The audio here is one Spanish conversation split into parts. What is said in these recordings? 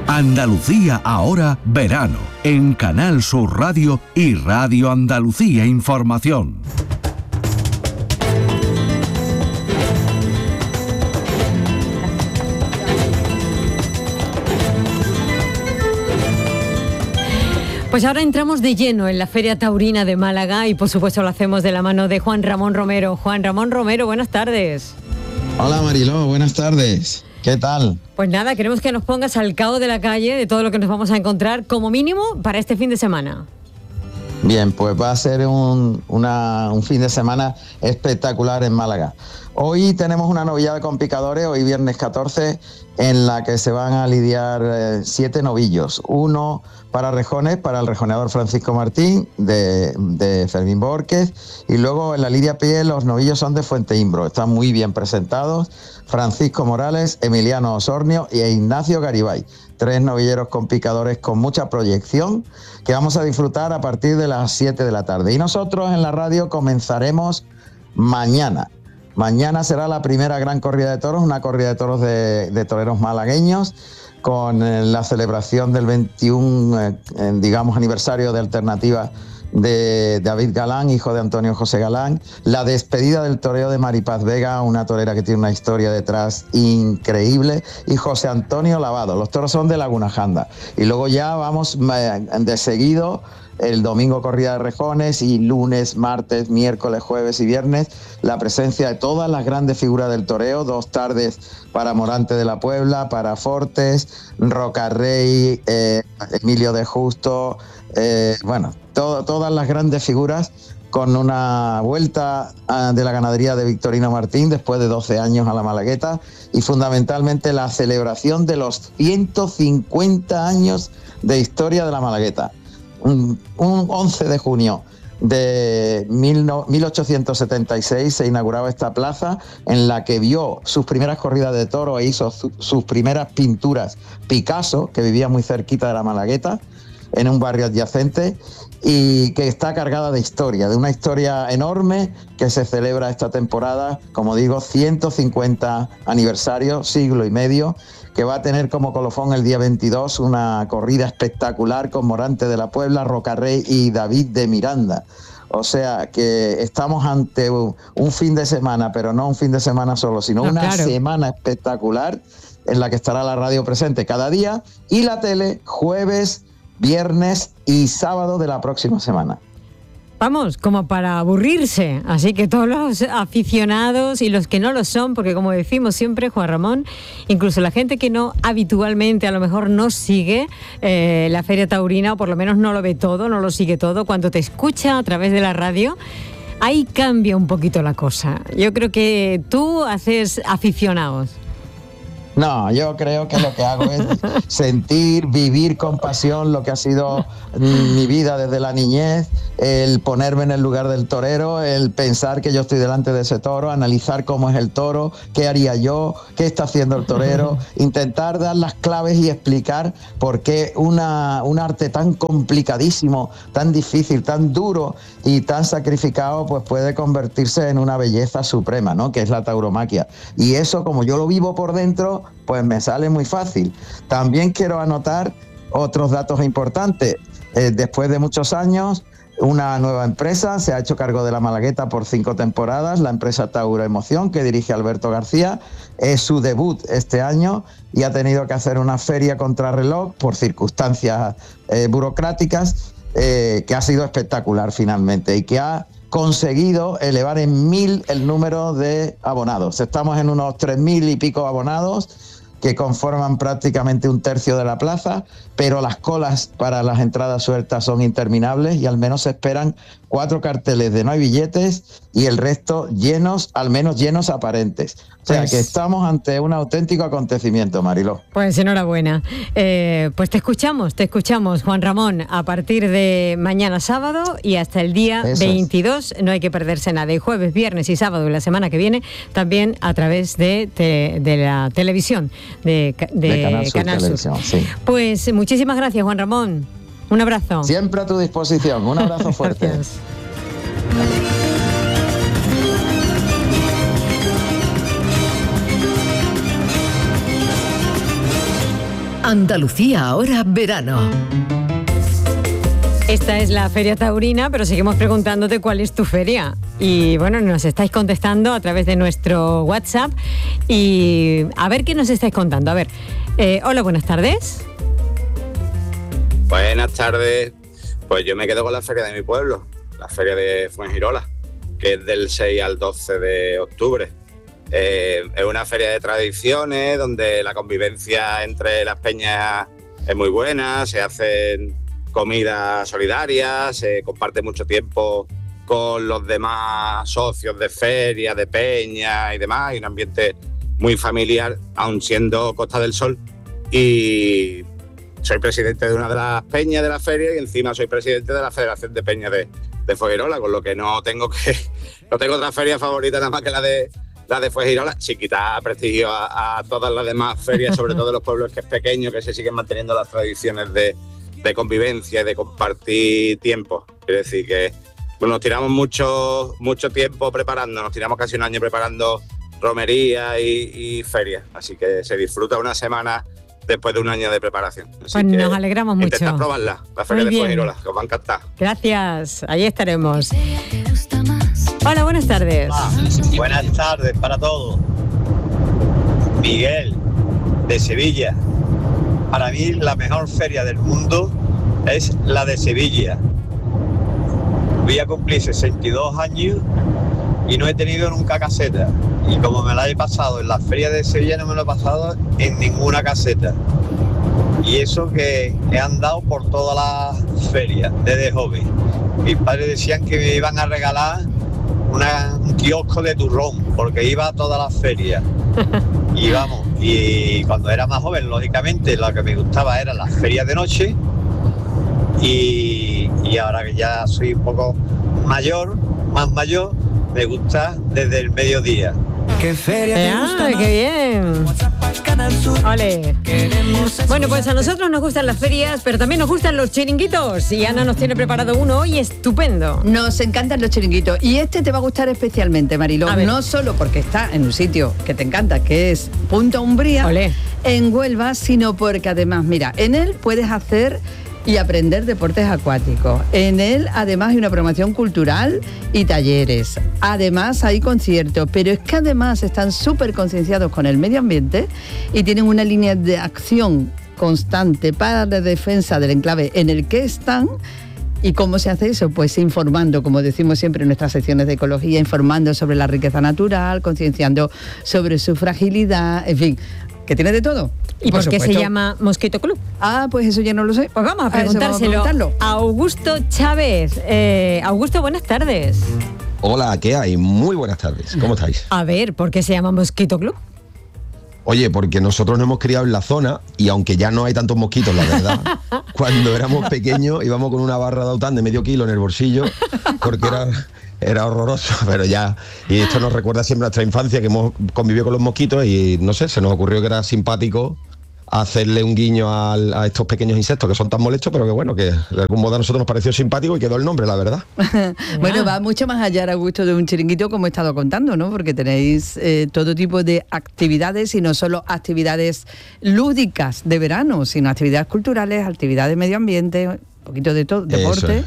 Andalucía ahora verano, en Canal Sur Radio y Radio Andalucía Información. Pues ahora entramos de lleno en la Feria Taurina de Málaga y por supuesto lo hacemos de la mano de Juan Ramón Romero. Juan Ramón Romero, buenas tardes. Hola Mariló, buenas tardes. ¿Qué tal? Pues nada, queremos que nos pongas al cao de la calle de todo lo que nos vamos a encontrar como mínimo para este fin de semana. Bien, pues va a ser un fin de semana espectacular en Málaga. Hoy tenemos una novillada con picadores, hoy viernes 14, en la que se van a lidiar 7 novillos. Uno para rejones, para el rejoneador Francisco Martín, de Fermín Borges, y luego en la lidia a pie los novillos son de Fuenteimbro, están muy bien presentados, Francisco Morales, Emiliano Osornio e Ignacio Garibay. 3 novilleros con picadores con mucha proyección que vamos a disfrutar a partir de las 7 de la tarde. Y nosotros en la radio comenzaremos mañana. Mañana será la primera gran corrida de toros, una corrida de toros de toreros malagueños, con la celebración del 21, aniversario de Alternativa de David Galán, hijo de Antonio José Galán, la despedida del toreo de Maripaz Vega, una torera que tiene una historia detrás increíble, y José Antonio Lavado. Los toros son de Laguna Janda. Y luego ya vamos de seguido. El domingo corrida de rejones y lunes, martes, miércoles, jueves y viernes la presencia de todas las grandes figuras del toreo. 2 tardes para Morante de la Puebla, para Fortes, Rocarrey, Emilio de Justo, todas las grandes figuras, con una vuelta de la ganadería de Victorino Martín después de 12 años a la Malagueta, y fundamentalmente la celebración de los 150 años de historia de la Malagueta. Un 11 de junio de 1876 se inauguraba esta plaza, en la que vio sus primeras corridas de toros e hizo sus primeras pinturas Picasso, que vivía muy cerquita de la Malagueta, en un barrio adyacente, y que está cargada de historia, de una historia enorme que se celebra esta temporada, como digo, 150 aniversario, siglo y medio, que va a tener como colofón el día 22 una corrida espectacular con Morante de la Puebla, Rocarrey y David de Miranda. O sea que estamos ante un fin de semana, pero no un fin de semana solo, sino una semana espectacular en la que estará la radio presente cada día y la tele jueves, viernes y sábado de la próxima semana. Vamos, como para aburrirse, así que todos los aficionados y los que no lo son, porque como decimos siempre, Juan Ramón, incluso la gente que no habitualmente a lo mejor no sigue la Feria Taurina, o por lo menos no lo ve todo, no lo sigue todo, cuando te escucha a través de la radio, ahí cambia un poquito la cosa. Yo creo que tú haces aficionados. No, yo creo que lo que hago es sentir, vivir con pasión lo que ha sido mi vida desde la niñez, el ponerme en el lugar del torero, el pensar que yo estoy delante de ese toro, analizar cómo es el toro, qué haría yo, qué está haciendo el torero, intentar dar las claves y explicar por qué un arte tan complicadísimo, tan difícil, tan duro y tan sacrificado, pues puede convertirse en una belleza suprema, ¿no? Que es la tauromaquia. Y eso, como yo lo vivo por dentro, pues me sale muy fácil. También quiero anotar otros datos importantes. Después de muchos años, una nueva empresa se ha hecho cargo de la Malagueta por 5 temporadas, la empresa Tauro Emoción, que dirige Alberto García. Es su debut este año y ha tenido que hacer una feria contrarreloj por circunstancias burocráticas, que ha sido espectacular finalmente y que ha conseguido elevar en 1.000 el número de abonados. Estamos en unos 3.000 y pico abonados, que conforman prácticamente un tercio de la plaza, pero las colas para las entradas sueltas son interminables y al menos se esperan 4 carteles de no hay billetes y el resto llenos, al menos llenos aparentes. O sea que estamos ante un auténtico acontecimiento, Mariló. Pues enhorabuena. Pues te escuchamos, Juan Ramón, a partir de mañana sábado y hasta el día 22. No hay que perderse nada. Y jueves, viernes y sábado de la semana que viene, también a través de la televisión, de Canal Sur. Sí. Pues muchísimas gracias, Juan Ramón. Un abrazo. Siempre a tu disposición. Un abrazo fuerte. Gracias. Andalucía ahora verano. Esta es la Feria Taurina, pero seguimos preguntándote cuál es tu feria. Y bueno, nos estáis contestando a través de nuestro WhatsApp. Y a ver qué nos estáis contando. A ver, hola, buenas tardes. Buenas tardes. Pues yo me quedo con la feria de mi pueblo, la feria de Fuengirola, que es del 6 al 12 de octubre. Es una feria de tradiciones donde la convivencia entre las peñas es muy buena, se hacen comidas solidarias, se comparte mucho tiempo con los demás socios de feria, de peña y demás, y un ambiente muy familiar, aun siendo Costa del Sol. Y soy presidente de una de las peñas de la feria y encima soy presidente de la Federación de Peñas de Fuengirola, con lo que no tengo otra feria favorita nada más que la de Fuengirola, sin quitar prestigio a todas las demás ferias, sobre todo de los pueblos que es pequeño, que se siguen manteniendo las tradiciones de convivencia y de compartir tiempo. Quiero decir que nos tiramos mucho tiempo preparando, nos tiramos casi un año preparando romería y ferias, así que se disfruta una semana después de un año de preparación. Así pues nos alegramos mucho. Intentad probarla, la feria de Fuengirola, que os va a encantar. Gracias, ahí estaremos. Hola, buenas tardes. Buenas tardes para todos. Miguel, de Sevilla. Para mí la mejor feria del mundo es la de Sevilla. Voy a cumplir 62 años y no he tenido nunca caseta. Y como me la he pasado en la feria de Sevilla, no me lo he pasado en ninguna caseta. Y eso que he andado por todas las ferias desde joven. Mis padres decían que me iban a regalar un kiosco de turrón, porque iba a todas las ferias. Y vamos, y cuando era más joven, lógicamente, lo que me gustaba eran las ferias de noche. Y ahora que ya soy un poco más mayor, me gusta desde el mediodía. ¿Qué feria te gusta más? ¡Qué bien! ¡Ole! Bueno, pues a nosotros nos gustan las ferias, pero también nos gustan los chiringuitos. Y Ana nos tiene preparado uno hoy estupendo. Nos encantan los chiringuitos. Y este te va a gustar especialmente, Mariló. No solo porque está en un sitio que te encanta, que es Punta Umbría, ¡olé!, en Huelva, sino porque además, mira, en él puedes hacer y aprender deportes acuáticos. En él, además, hay una programación cultural y talleres. Además, hay conciertos, pero es que además están súper concienciados con el medio ambiente y tienen una línea de acción constante para la defensa del enclave en el que están. ¿Y cómo se hace eso? Pues informando, como decimos siempre en nuestras secciones de ecología, informando sobre la riqueza natural, concienciando sobre su fragilidad, en fin, que tiene de todo. ¿Y por qué se llama Mosquito Club? Pues eso ya no lo sé. Pues vamos a preguntárselo a Augusto Chávez. Augusto, buenas tardes. Hola, ¿qué hay? Muy buenas tardes. ¿Cómo estáis? A ver, ¿por qué se llama Mosquito Club? Oye, porque nosotros nos hemos criado en la zona y aunque ya no hay tantos mosquitos, la verdad, cuando éramos pequeños íbamos con una barra de Aután de medio kilo en el bolsillo porque era horroroso, pero ya, y esto nos recuerda siempre a nuestra infancia, que hemos convivido con los mosquitos y no sé, se nos ocurrió que era simpático hacerle un guiño a estos pequeños insectos que son tan molestos, pero que bueno, que de algún modo a nosotros nos pareció simpático y quedó el nombre, la verdad. Bueno, va mucho más allá, Augusto, de un chiringuito, como he estado contando, ¿no? Porque tenéis todo tipo de actividades y no solo actividades lúdicas de verano, sino actividades culturales, actividades de medio ambiente, un poquito de todo, deporte.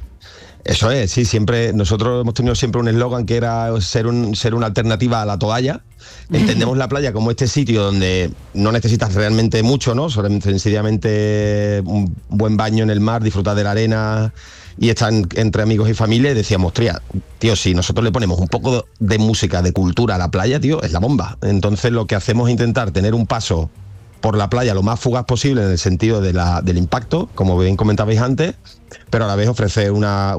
Eso es, sí, siempre nosotros hemos tenido siempre un eslogan que era ser una alternativa a la toalla. Entendemos la playa como este sitio donde no necesitas realmente mucho, ¿no? Sencillamente un buen baño en el mar, disfrutar de la arena y estar entre amigos y familia. Y decíamos, tío, si nosotros le ponemos un poco de música, de cultura a la playa, tío, es la bomba. Entonces lo que hacemos es intentar tener un paso por la playa lo más fugaz posible en el sentido del impacto, como bien comentabais antes, pero a la vez ofrecer una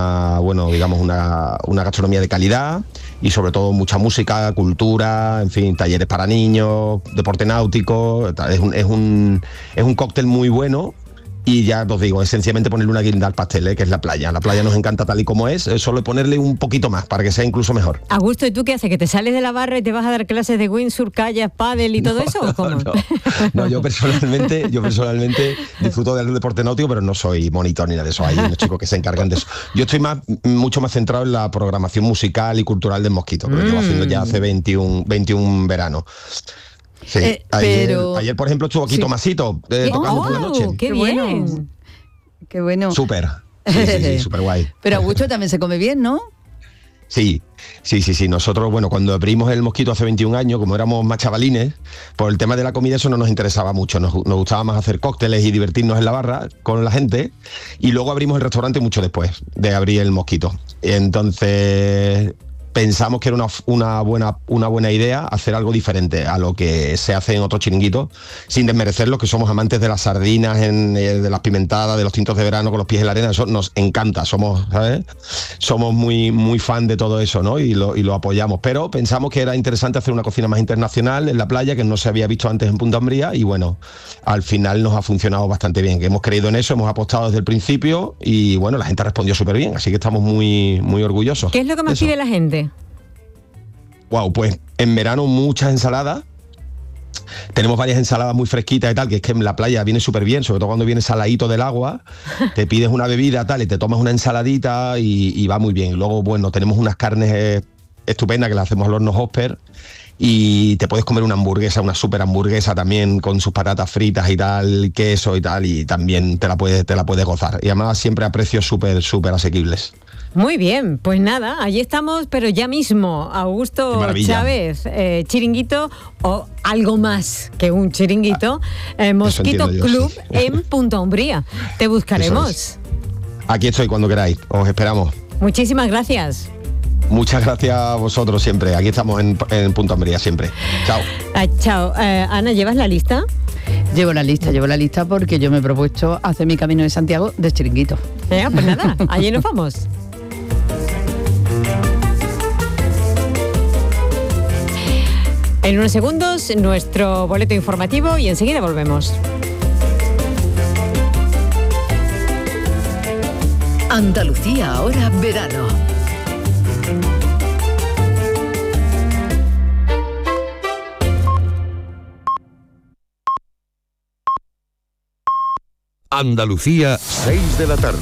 gastronomía de calidad y sobre todo mucha música, cultura, en fin, talleres para niños, deporte náutico. Es un cóctel muy bueno. Y ya os digo, es sencillamente ponerle una guinda al pastel, que es la playa. La playa nos encanta tal y como es solo ponerle un poquito más para que sea incluso mejor. Augusto, ¿y tú qué haces? ¿Que te sales de la barra y te vas a dar clases de windsurf, kayak, pádel y todo eso? ¿O cómo? No, yo personalmente disfruto del deporte náutico, pero no soy monitor ni nada de eso. Hay unos chicos que se encargan de eso. Yo estoy mucho más centrado en la programación musical y cultural del Mosquito, que lo llevo haciendo ya hace 21 veranos. Sí, ayer, por ejemplo, estuvo aquí Tomasito tocando por la noche. ¡Qué bien! ¡Qué bueno! Súper. Sí, súper guay. Pero Augusto también se come bien, ¿no? Sí. Nosotros, bueno, cuando abrimos el Mosquito hace 21 años, como éramos más chavalines, por el tema de la comida eso no nos interesaba mucho. Nos gustaba más hacer cócteles y divertirnos en la barra con la gente. Y luego abrimos el restaurante mucho después de abrir el Mosquito. Entonces pensamos que era una buena idea hacer algo diferente a lo que se hace en otros chiringuitos, sin desmerecerlo, que somos amantes de las sardinas, de las pimentadas, de los tintos de verano con los pies en la arena. Eso nos encanta, somos muy, muy fan de todo eso, ¿no? Y lo apoyamos, pero pensamos que era interesante hacer una cocina más internacional en la playa, que no se había visto antes en Punta Umbría, y bueno, al final nos ha funcionado bastante bien, que hemos creído en eso, hemos apostado desde el principio, y bueno, la gente respondió súper bien, así que estamos muy, muy orgullosos. ¿Qué es lo que más pide la gente? Wow, pues en verano muchas ensaladas. Tenemos varias ensaladas muy fresquitas y tal, que es que en la playa viene súper bien, sobre todo cuando viene saladito del agua, te pides una bebida tal y te tomas una ensaladita y va muy bien. Luego, bueno, tenemos unas carnes estupendas que las hacemos al horno Hopper, y te puedes comer una hamburguesa, una súper hamburguesa también con sus patatas fritas y tal, queso y tal, y también te la puedes gozar. Y además siempre a precios súper, súper asequibles. Muy bien, pues nada, allí estamos, pero ya mismo, Augusto Chávez, chiringuito o algo más que un chiringuito, Mosquito Club en Punta Umbría. Te buscaremos. Aquí estoy cuando queráis, os esperamos. Muchísimas gracias. Muchas gracias a vosotros siempre, aquí estamos en Punta Umbría siempre. Chao. Chao. Ana, ¿llevas la lista? Llevo la lista porque yo me he propuesto hacer mi camino de Santiago de chiringuito. Pues nada, allí nos vamos. En unos segundos, nuestro boleto informativo y enseguida volvemos. Andalucía ahora verano. Andalucía, 6 de la tarde.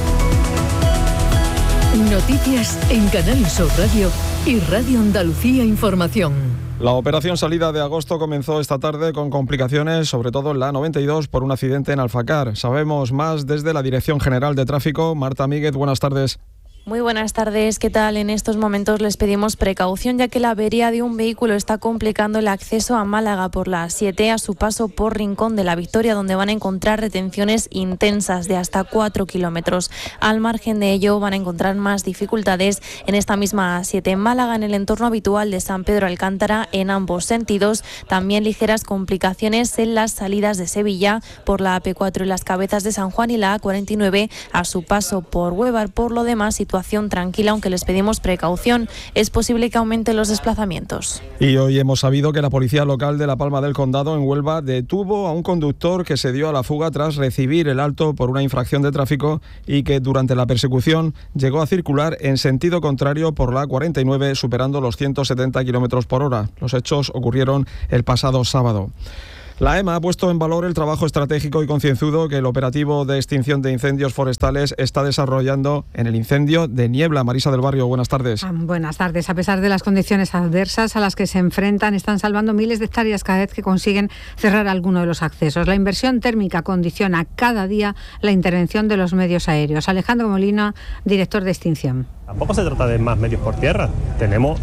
Noticias en Canal Sur Radio y Radio Andalucía Información. La operación salida de agosto comenzó esta tarde con complicaciones, sobre todo en la 92, por un accidente en Alfacar. Sabemos más desde la Dirección General de Tráfico. Marta Míguez, buenas tardes. Muy buenas tardes, ¿qué tal? En estos momentos les pedimos precaución ya que la avería de un vehículo está complicando el acceso a Málaga por la A7 a su paso por Rincón de la Victoria, donde van a encontrar retenciones intensas de hasta 4 kilómetros. Al margen de ello van a encontrar más dificultades en esta misma A7 en Málaga, en el entorno habitual de San Pedro Alcántara en ambos sentidos. También ligeras complicaciones en las salidas de Sevilla por la AP4 y las Cabezas de San Juan y la A49 a su paso por Huévar. Por lo demás, situación tranquila, aunque les pedimos precaución. Es posible que aumenten los desplazamientos. Y hoy hemos sabido que la policía local de La Palma del Condado, en Huelva, detuvo a un conductor que se dio a la fuga tras recibir el alto por una infracción de tráfico y que durante la persecución llegó a circular en sentido contrario por la A49, superando los 170 kilómetros por hora. Los hechos ocurrieron el pasado sábado. La EMA ha puesto en valor el trabajo estratégico y concienzudo que el operativo de extinción de incendios forestales está desarrollando en el incendio de Niebla. Marisa del Barrio, buenas tardes. Buenas tardes. A pesar de las condiciones adversas a las que se enfrentan, están salvando miles de hectáreas cada vez que consiguen cerrar alguno de los accesos. La inversión térmica condiciona cada día la intervención de los medios aéreos. Alejandro Molina, director de extinción. Tampoco se trata de más medios por tierra. Tenemos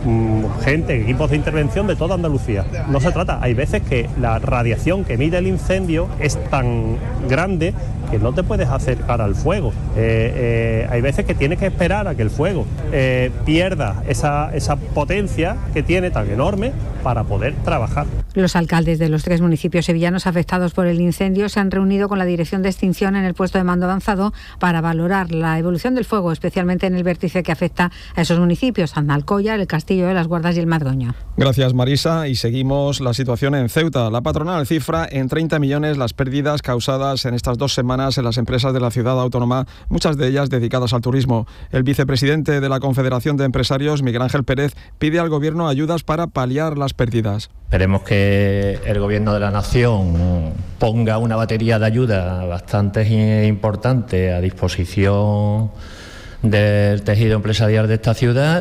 gente, equipos de intervención de toda Andalucía. No se trata, hay veces que la radiación que emite el incendio es tan grande que no te puedes acercar al fuego. Hay veces que tienes que esperar a que el fuego pierda esa potencia que tiene tan enorme para poder trabajar. Los alcaldes de los 3 municipios sevillanos afectados por el incendio se han reunido con la Dirección de Extinción en el puesto de mando avanzado para valorar la evolución del fuego, especialmente en el vértice que afecta a esos municipios, Aznalcóllar, el Castillo de las Guardas y el Madroño. Gracias, Marisa. Y seguimos la situación en Ceuta. La patronal cifra en 30 millones las pérdidas causadas en estas 2 semanas en las empresas de la ciudad autónoma, muchas de ellas dedicadas al turismo. El vicepresidente de la Confederación de Empresarios, Miguel Ángel Pérez, pide al Gobierno ayudas para paliar las pérdidas. Esperemos que el Gobierno de la Nación ponga una batería de ayuda bastante importante a disposición del tejido empresarial de esta ciudad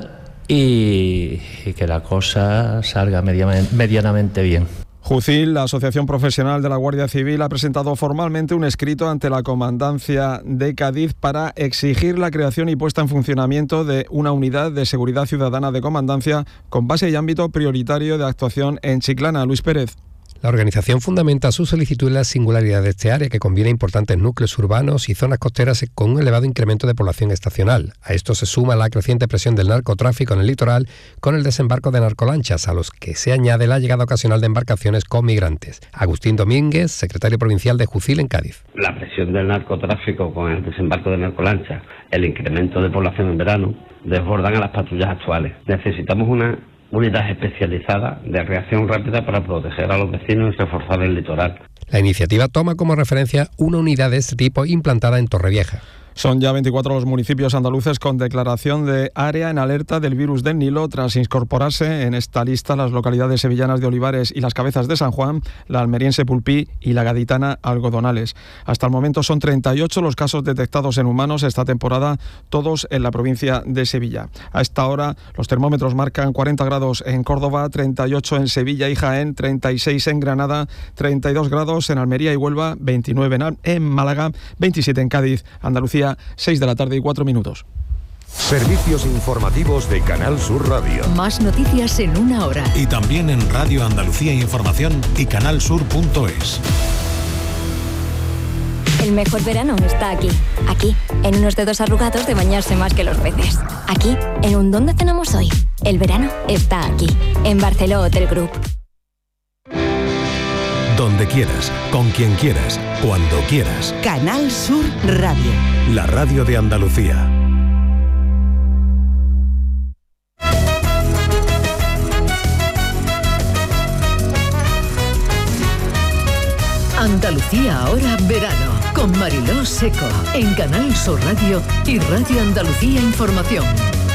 y que la cosa salga medianamente bien. JUCIL, la Asociación Profesional de la Guardia Civil, ha presentado formalmente un escrito ante la Comandancia de Cádiz para exigir la creación y puesta en funcionamiento de una unidad de seguridad ciudadana de comandancia con base y ámbito prioritario de actuación en Chiclana. Luis Pérez. La organización fundamenta su solicitud en la singularidad de este área, que combina importantes núcleos urbanos y zonas costeras con un elevado incremento de población estacional. A esto se suma la creciente presión del narcotráfico en el litoral con el desembarco de narcolanchas, a los que se añade la llegada ocasional de embarcaciones con migrantes. Agustín Domínguez, secretario provincial de JUCIL en Cádiz. La presión del narcotráfico con el desembarco de narcolanchas, el incremento de población en verano, desbordan a las patrullas actuales. Necesitamos una unidad especializada de reacción rápida para proteger a los vecinos y reforzar el litoral. La iniciativa toma como referencia una unidad de este tipo implantada en Torrevieja. Son ya 24 los municipios andaluces con declaración de área en alerta del virus del Nilo tras incorporarse en esta lista las localidades sevillanas de Olivares y Las Cabezas de San Juan, la almeriense Pulpí y la gaditana Algodonales. Hasta el momento son 38 los casos detectados en humanos esta temporada, todos en la provincia de Sevilla. A esta hora los termómetros marcan 40 grados en Córdoba, 38 en Sevilla y Jaén, 36 en Granada, 32 grados en Almería y Huelva, 29 en Málaga, 27 en Cádiz, Andalucía. 6 de la tarde y 4 minutos. Servicios informativos de Canal Sur Radio. Más noticias en una hora. Y también en Radio Andalucía Información y canalsur.es. El mejor verano está aquí. Aquí, en unos dedos arrugados de bañarse más que los peces. Aquí, en un ¿dónde cenamos hoy? El verano está aquí, en Barceló Hotel Group. Donde quieras, con quien quieras, cuando quieras. Canal Sur Radio. La radio de Andalucía. Andalucía ahora verano, con Mariló Seco, en Canal Sur Radio y Radio Andalucía Información.